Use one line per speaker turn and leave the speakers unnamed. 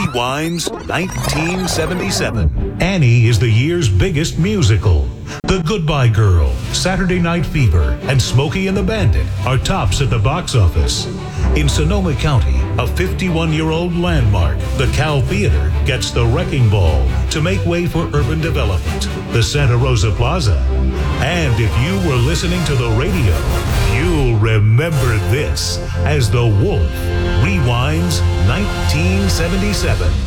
Rewinds 1977.
Annie is the year's biggest musical. The Goodbye Girl, Saturday Night Fever, and Smokey and the Bandit are tops at the box office. In Sonoma County, a 51-year-old landmark, the Cal Theater gets the wrecking ball to make way for urban development, the Santa Rosa Plaza. And if you were listening to the radio, you'll remember this as The Wolf Rewinds 1977.